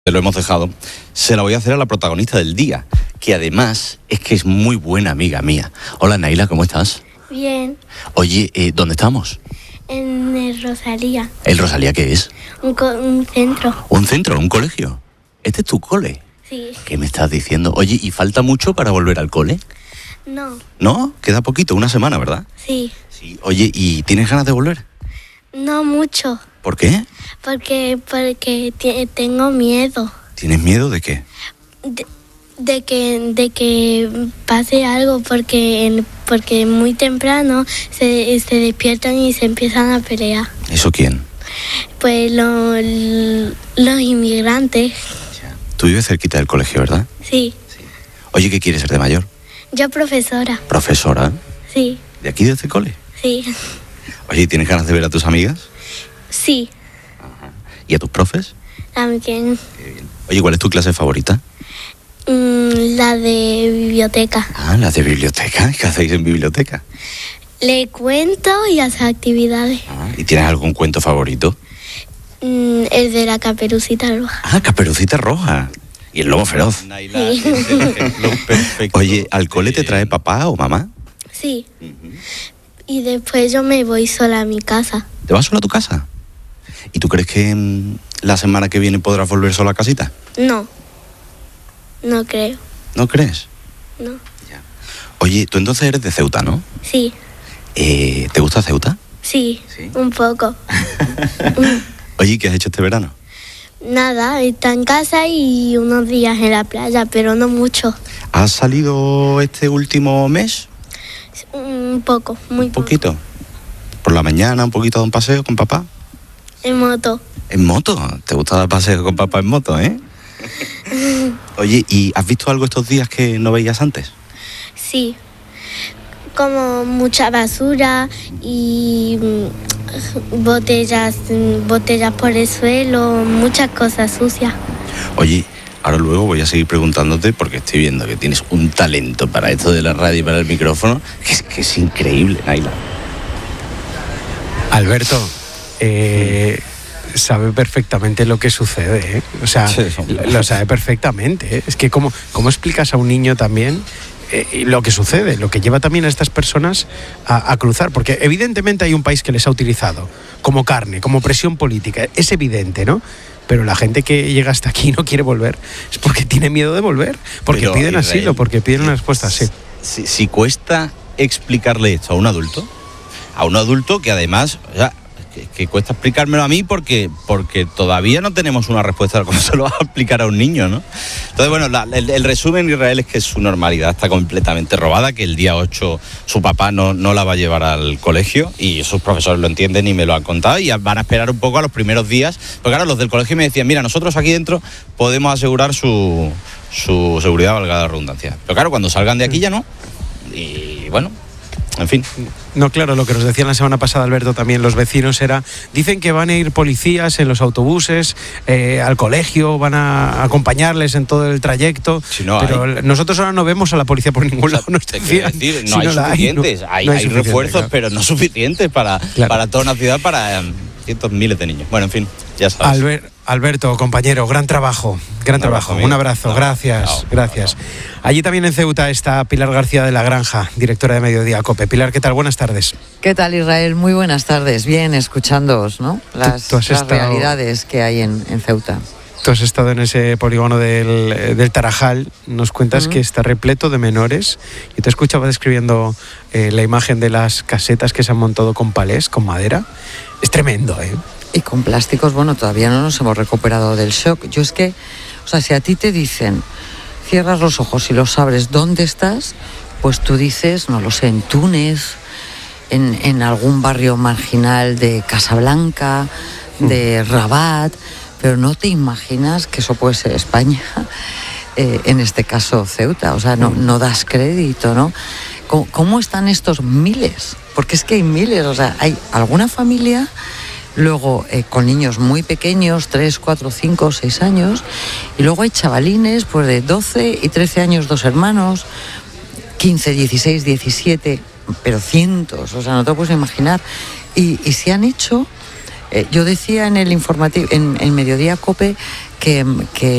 lo hemos dejado, se la voy a hacer a la protagonista del día, que además es que es muy buena amiga mía. Hola Naila, ¿cómo estás? Bien. Oye, ¿dónde estamos? En el Rosalía. ¿El Rosalía qué es? Un centro. ¿Un centro? ¿Un colegio? ¿Este es tu cole? Sí. ¿Qué me estás diciendo? Oye, ¿y falta mucho para volver al cole? No. ¿No? Queda poquito, una semana, ¿verdad? Sí. Sí. Oye, ¿y tienes ganas de volver? No mucho. ¿Por qué? Porque tengo miedo ¿Tienes miedo de qué? de que pase algo porque muy temprano se despiertan y se empiezan a pelear. ¿Eso quién? Pues los inmigrantes. Tú vives cerquita del colegio, ¿verdad? Sí. Oye, ¿qué quieres ser de mayor? Yo profesora. ¿Profesora? Sí. ¿De aquí, de este cole? Sí. Oye, ¿tienes ganas de ver a tus amigas? Sí. ¿Y a tus profes? También. Oye, ¿cuál es tu clase favorita? La de biblioteca. Ah, la de biblioteca. ¿Qué hacéis en biblioteca? Le cuento y hace actividades. ¿Y tienes algún cuento favorito? El de la Caperucita Roja. Ah, Caperucita Roja. Y el lobo feroz. Oye, ¿al cole te trae papá o mamá? Sí. Y después yo me voy sola a mi casa. ¿Te vas sola a tu casa? ¿Y tú crees que la semana que viene podrás volver sola a casita? No. No creo. ¿No crees? No. Ya. Oye, tú entonces eres de Ceuta, ¿no? Sí. ¿Te gusta Ceuta? Sí. ¿Sí? Un poco. Oye, ¿qué has hecho este verano? Nada, está en casa y unos días en la playa, pero no mucho. ¿Has salido este último mes? Un poco, muy ¿Un poquito? ¿Por la mañana un poquito de un paseo con papá? En moto. ¿En moto? ¿Te gusta dar paseo con papá en moto, eh? Oye, ¿y has visto algo estos días que no veías antes? Sí. Como mucha basura y botellas por el suelo, muchas cosas sucias. Oye, ahora luego voy a seguir preguntándote porque estoy viendo que tienes un talento para esto de la radio y para el micrófono que es increíble, Naila. Alberto, sabe perfectamente lo que sucede, ¿eh? O sea, sí, lo sabe perfectamente, ¿eh? Es que ¿cómo explicas a un niño también lo que sucede, lo que lleva también a estas personas a cruzar? Porque evidentemente hay un país que les ha utilizado como carne, como presión política, es evidente, ¿no? Pero la gente que llega hasta aquí y no quiere volver es porque tiene miedo de volver, porque pero, piden asilo, porque piden una respuesta así. Si cuesta explicarle esto a un adulto que además, o sea, que cuesta explicármelo a mí porque todavía no tenemos una respuesta de cómo se lo va a explicar a un niño, ¿no? Entonces, bueno, el resumen en Israel es que su normalidad está completamente robada, que el día 8 su papá no la va a llevar al colegio y sus profesores lo entienden y me lo han contado y van a esperar un poco a los primeros días, porque claro, los del colegio me decían, mira, nosotros aquí dentro podemos asegurar su seguridad, valga la redundancia. Pero claro, cuando salgan de aquí ya no. Y bueno, en fin. No, claro, lo que nos decían la semana pasada, Alberto, también los vecinos dicen que van a ir policías en los autobuses al colegio, van a acompañarles en todo el trayecto, pero nosotros ahora no vemos a la policía por ningún lado, nos decían. Decir, no hay suficientes, hay refuerzos, claro, pero no suficientes para toda una ciudad, para cientos, miles de niños. Bueno, en fin, ya sabes. Alberto, compañero, gran trabajo. Un abrazo, gracias. Allí también en Ceuta está Pilar García de la Granja, directora de Mediodía COPE. Pilar, ¿qué tal? Buenas tardes. ¿Qué tal, Israel? Muy buenas tardes. Bien, escuchándoos, ¿no? Las realidades que hay en Ceuta. Tú has estado en ese polígono del Tarajal. Nos cuentas que está repleto de menores. Y te escuchaba describiendo la imagen de las casetas que se han montado con palés, con madera. Es tremendo, ¿eh? Y con plásticos, bueno, todavía no nos hemos recuperado del shock. Yo es que, o sea, si a ti te dicen, cierras los ojos y los abres dónde estás, pues tú dices, no lo sé, en Túnez, en algún barrio marginal de Casablanca, de Rabat, pero no te imaginas que eso puede ser España, en este caso Ceuta, o sea, no das crédito, ¿no? ¿Cómo están estos miles? Porque es que hay miles, o sea, hay alguna familia, luego con niños muy pequeños, 3, 4, 5, 6 años, y luego hay chavalines pues de 12 y 13 años, 2 hermanos, 15, 16, 17, pero cientos, o sea, no te lo puedes imaginar. Y se han hecho, yo decía en el informativo, en Mediodía COPE, que